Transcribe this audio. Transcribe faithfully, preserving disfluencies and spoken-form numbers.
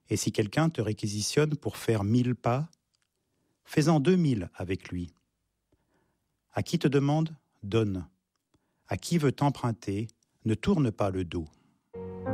Et si quelqu'un te réquisitionne pour faire mille pas, fais-en deux mille avec lui. À qui te demande, donne. À qui veut t'emprunter, ne tourne pas le dos.